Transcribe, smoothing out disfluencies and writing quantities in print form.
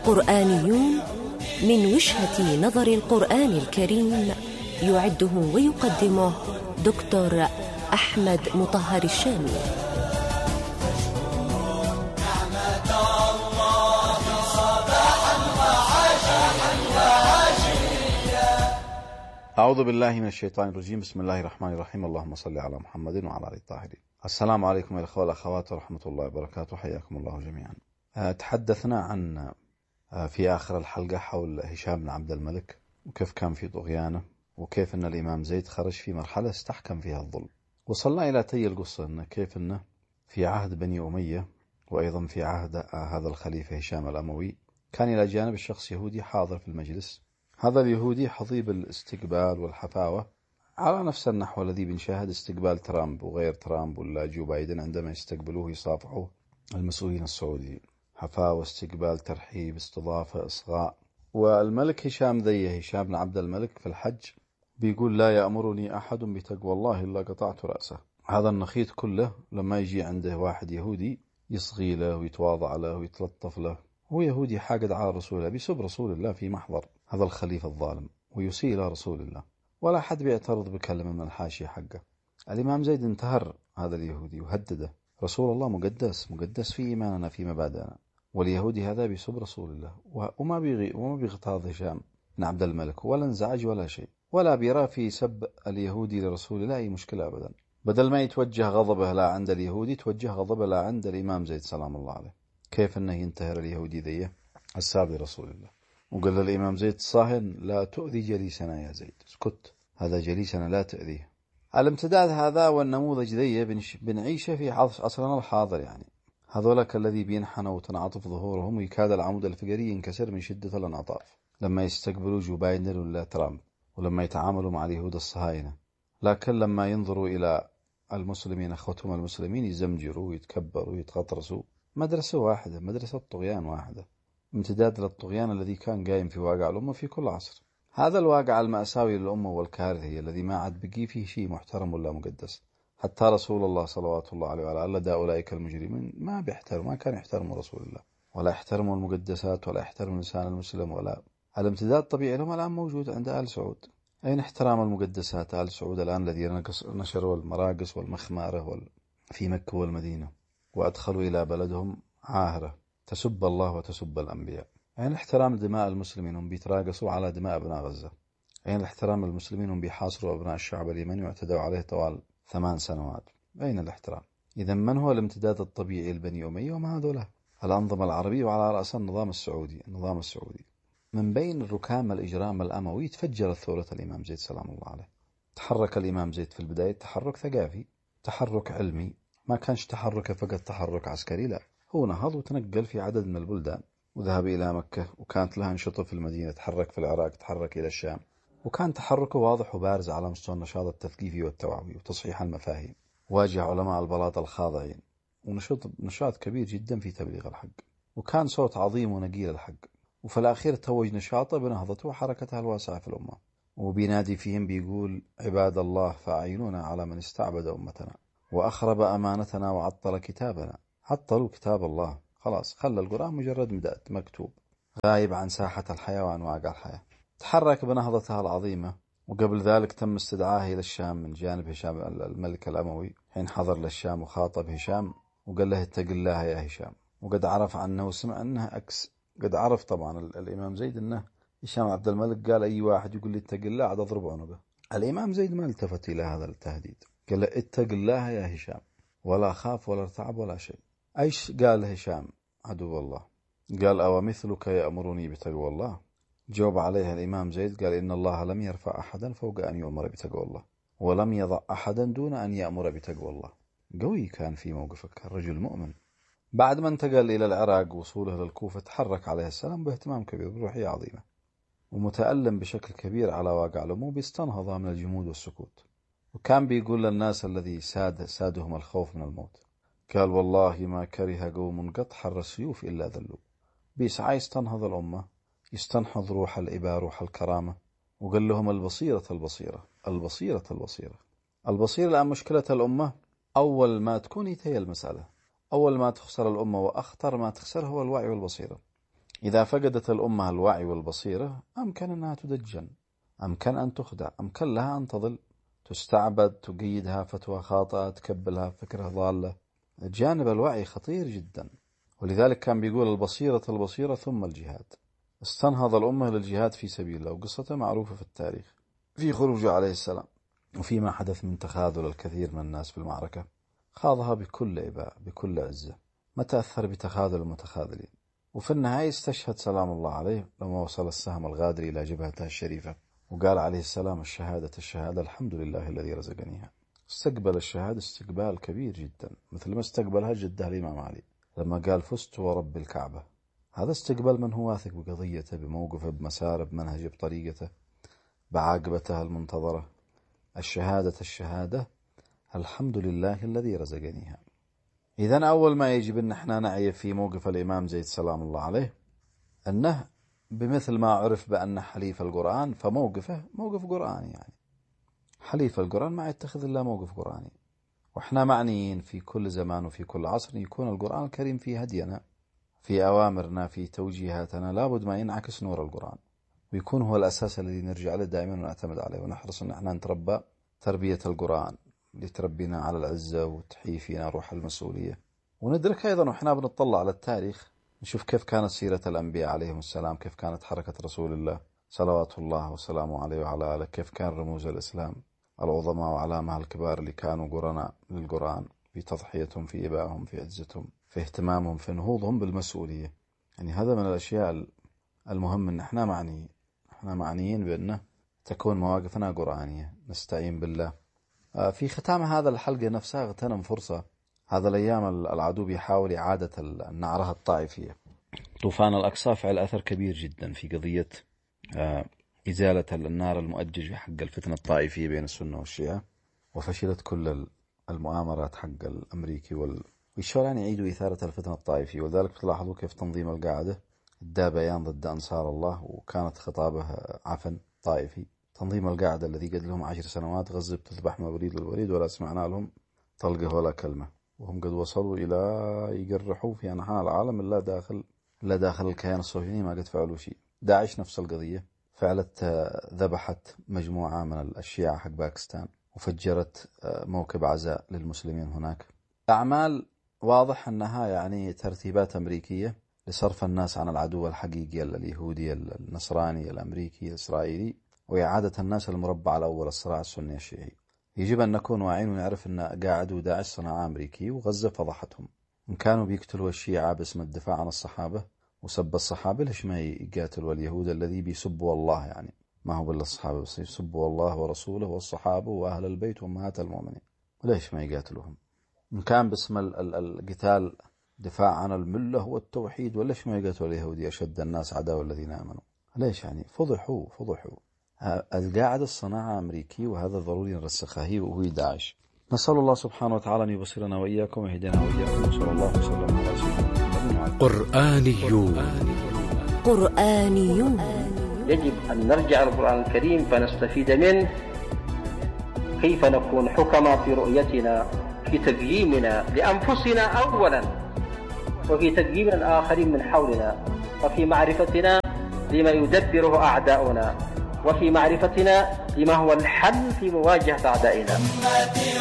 قرآنيون من وجهة نظر القرآن الكريم، يعده ويقدمه دكتور أحمد مطهر الشامي. أعوذ بالله من الشيطان الرجيم. بسم الله الرحمن الرحيم. اللهم صل على محمد وعلى آله الطاهرين. السلام عليكم يا الأخوة والأخوات ورحمة الله وبركاته، حياكم الله جميعا. تحدثنا عن في آخر الحلقة حول هشام بن عبد الملك وكيف كان في طغيانه، وكيف أن الإمام زيد خرج في مرحلة استحكم فيها الظلم. وصلنا إلى تي القصة أن كيف أنه في عهد بني أمية وأيضا في عهد هذا الخليفة هشام الأموي كان إلى جانب الشخص يهودي حاضر في المجلس. هذا اليهودي حظيب الاستقبال والحفاوة على نفس النحو الذي بنشاهد استقبال ترامب وغير ترامب ولا جو بايدن عندما يستقبلوه يصافحوه المسؤولين السعوديين. حفاوة، استقبال، ترحيب، استضافة، إصغاء. والملك هشام هشام بن عبد الملك في الحج بيقول: لا يأمرني أحد بتقوى الله إلا قطعت رأسه. هذا النخيط كله لما يجي عنده واحد يهودي يصغي له ويتواضع له ويتلطف له، هو يهودي حاقد على رسول الله، بيسب رسول الله في محضر هذا الخليفة الظالم ويسيء إلى رسول الله، ولا حد بيعترض بكلمة من الحاشية حقه. الإمام زيد انتهر هذا اليهودي وهدده: رسول الله مقدس في إيماننا في مبادئنا، واليهودي هذا بيسب رسول الله وما بيغتاظ هشام بن عبد الملك ولا انزعج ولا شيء، ولا بيرى في سب اليهودي لرسول الله أي مشكلة أبدا. بدل ما يتوجه غضبه لا عند اليهودي توجه غضبه لا عند الإمام زيد سلام الله عليه. كيف أنه ينتهر اليهودي ذيه الساب لرسول الله. وقال للإمام زيد صاهن: لا تؤذي جليسنا يا زيد، اسكت، هذا جليسنا لا تؤذيه. الامتداد هذا والنموذج ذي بنعيشه في عصرنا الحاضر. يعني هذولك الذي بينحنوا وتنعطف ظهورهم ويكاد العمود الفقري ينكسر من شدة الانعطاف لما يستقبلوا جو بايدن ولا ترامب، ولما يتعاملوا مع اليهود الصهاينة. لكن لما ينظروا إلى المسلمين أخوتهم المسلمين يزمجروا ويتكبروا ويتغطرسوا. مدرسة واحدة، مدرسة طغيان واحدة، امتداد للطغيان الذي كان قايم في واقع الأمة في كل عصر. هذا الواقع المأساوي للأمة والكارثي الذي ما عاد بقي فيه شيء محترم ولا مقدس. حتى رسول الله صلوات الله عليه وعلى آله أولئك المجرمين ما كان يحترموا رسول الله ولا يحترموا المقدسات ولا يحترموا الإنسان المسلم. ولا الامتداد طبيعي لهم الآن موجود عند آل سعود. أين احترام المقدسات آل سعود الآن الذين نشروا المراقص والمخمارة في مكة والمدينة وأدخلوا إلى بلدهم عاهرة تسب الله وتسب الأنبياء؟ أين احترام دماء المسلمين؟ هم بيتراقصوا على دماء أبناء غزة. أين الاحترام المسلمين؟ هم بيحاصروا أبناء الشعب اليمني واعتدوا عليه طوال 8 سنوات. أين الاحترام؟ إذا من هو الامتداد الطبيعي لبني أمية؟ وما هذولا الأنظمة العربية، وعلى رأس النظام السعودي. من بين الركام الإجرام الأموي تفجرت ثورة الإمام زيد سلام الله عليه. تحرك الإمام زيد في البداية تحرك ثقافي، تحرك علمي، ما كانش تحرك فقط تحرك عسكري، لا، هو نهض وتنقل في عدد من البلدان وذهب إلى مكة، وكانت لها أنشطة في المدينة، تحرك في العراق، تحرك إلى الشام، وكان تحركه واضح وبارز على مستوى النشاط التثقيفي والتوعوي وتصحيح المفاهيم. واجه علماء البلاط الخاضعين ونشاط كبير جدا في تبليغ الحق، وكان صوت عظيم ونقيل الحق. وفي الأخير توج نشاطه بنهضته وحركتها الواسعة في الأمة، وبينادي فيهم بيقول: عباد الله فأعينونا على من استعبد أمتنا وأخرب أمانتنا وعطل كتابنا. عطلوا كتاب الله، خلاص خلى القرآن مجرد مكتوب غايب عن ساحة الحياة وعن واقع الحياة. تحرك بنهضتها العظيمة، وقبل ذلك تم استدعاه إلى الشام من جانب هشام الملك الأموي. حين حضر للشام وخاطب هشام وقال له: اتق الله يا هشام. وقد عرف عنه وسمع أنه قد عرف طبعا الإمام زيد أنه هشام عبد الملك قال: أي واحد يقول لي اتق الله عاد أضرب عنقه. الإمام زيد ما التفت إلى هذا التهديد، قال له: اتق الله يا هشام، ولا خاف ولا ارتعب ولا شيء. أيش قال هشام عدو الله؟ قال: أو مثلك يأمرني بتقوى الله؟ جاوب عليها الإمام زيد قال: إن الله لم يرفع أحدا فوق أن يؤمر بتقوى الله، ولم يضع أحدا دون أن يأمر بتقوى الله. قوي كان في موقفك، الرجل مؤمن. بعد ما انتقل إلى العراق وصوله للكوفة تحرك عليه السلام باهتمام كبير بروحية عظيمة، ومتألم بشكل كبير على واقع الأمور بيستنهض من الجمود والسكوت. وكان بيقول للناس الذي سادهم الخوف من الموت، قال: والله ما كره قوم قط حر السيوف إلا ذلوا. بيسعى يستنهض الأمة، يستنهض روح الإباء، روح الكرامة. وقال لهم: البصيرة الآن مشكلة الأمة أول ما تكون هي المسألة، أول ما تخسر الأمة وأخطر ما تخسر هو الوعي والبصيرة. إذا فقدت الأمة الوعي والبصيرة أمكن أنها تدجن، أمكن أن تخدع، أمكن لها أن تضل، تستعبد، تقيدها فتوى خاطئة، تكبلها فكرة ضالة. جانب الوعي خطير جدا، ولذلك كان بيقول البصيرة ثم الجهاد. استنهض الأمة للجهاد في سبيل الله، وقصته معروفة في التاريخ في خروجه عليه السلام، وفيما حدث من تخاذل الكثير من الناس في المعركة. خاضها بكل إباء بكل عزة، ما تأثر بتخاذل المتخاذلين، وفي النهاية استشهد سلام الله عليه لما وصل السهم الغادر إلى جبهته الشريفة، وقال عليه السلام: الشهادة الحمد لله الذي رزقنيها. استقبل الشهادة استقبال كبير جدا، مثل ما استقبلها جده الإمام علي لما قال: فزت ورب الكعبة. هذا استقبال من هو واثق بقضيته، بموقفه، بمساره، بمنهجه، بطريقته، بعاقبته المنتظرة. الشهادة الحمد لله الذي رزقنيها. إذن أول ما يجب أن احنا نعي في موقف الإمام زيد سلام الله عليه أنه بمثل ما عرف بأن حليف القرآن، فموقفه موقف قرآني، يعني حليف القرآن ما يتخذ إلا موقف قرآني. وإحنا معنيين في كل زمان وفي كل عصر يكون القرآن الكريم في هدينا، في أوامرنا، في توجيهاتنا، لابد ما ينعكس نور القرآن، ويكون هو الأساس الذي نرجع له دائما ونعتمد عليه، ونحرص أن احنا نتربى تربية القرآن لتربينا على العزة وتحيي فينا روح المسؤولية. وندرك أيضا وإحنا بنطلع على التاريخ نشوف كيف كانت سيرة الأنبياء عليهم السلام، كيف كانت حركة رسول الله صلوات الله وسلامه عليه وعلى آله، كيف كان رموز الإسلام العظماء وعلامها الكبار اللي كانوا قرناء للقرآن في تضحيتهم، في إبائهم، في عزتهم، في اهتمامهم، في نهوضهم بالمسؤولية. يعني هذا من الأشياء المهم، أن احنا معنيين بأنه تكون مواقفنا قرآنية، نستعين بالله. في ختام هذا الحلقة نفسها اغتنم فرصة، هذا الأيام العدو بيحاول إعادة النعرة الطائفية. طوفان الأقصى فعل أثر كبير جدا في قضية إزالة النار المؤجج حق الفتنة الطائفية بين السنة والشيعة، وفشلت كل المؤامرات حق الأمريكي والشيعان يعيدوا إثارة الفتنة الطائفية. وذلك تلاحظوا كيف تنظيم القاعدة ادى بيان ضد أنصار الله، وكانت خطابه عفن طائفي. تنظيم القاعدة الذي قد لهم 10 سنوات غزة بتذبح موليد الوليد ولا سمعنا لهم طلقه ولا كلمة، وهم قد وصلوا إلى يقرحوا في أنحاء العالم إلا داخل الكيان الصهيوني ما قد فعلوا شيء. داعش نفس القضية، فعلت ذبحت مجموعة من الشيعة حق باكستان، وفجرت موكب عزاء للمسلمين هناك. أعمال واضح أنها يعني ترتيبات أمريكية لصرف الناس عن العدو الحقيقي اليهودي النصراني الأمريكي الإسرائيلي، وإعادة الناس المربع الأول الصراع السني الشيعي. يجب أن نكون واعين ونعرف أن قاعدوا داعش صناعة أمريكي، وغزة فضحتهم. إن كانوا بيقتلوا الشيعة باسم الدفاع عن الصحابة وسب الصحابة، ليش ما يقاتلوا اليهود الذي بيسبوا الله؟ يعني ما هو بالله الصحابة بس، يسبوا الله ورسوله والصحابة وأهل البيت وأمهات المؤمنين، وليش ما يقاتلوهم؟ إن كان باسم القتال دفاع عن الملة والتوحيد، وليش ما يقاتلوا اليهودي أشد الناس عداوة الذين آمنوا؟ ليش؟ يعني فضحوا. القاعدة الصناعة أمريكي، وهذا ضروري نرسخها، هي داعش. نسأل الله سبحانه وتعالى أن يبصرنا وإياكم ويهدينا وإياكم، وصلى الله وسلم على سيدنا محمد. قرآنيون. يجب أن نرجع القرآن الكريم فنستفيد منه، كيف نكون حكما في رؤيتنا، في تقييمنا لأنفسنا أولا، وفي تقييم الآخرين من حولنا، وفي معرفتنا لما يدبره أعداؤنا، وفي معرفتنا لما هو الحل في مواجهة أعدائنا.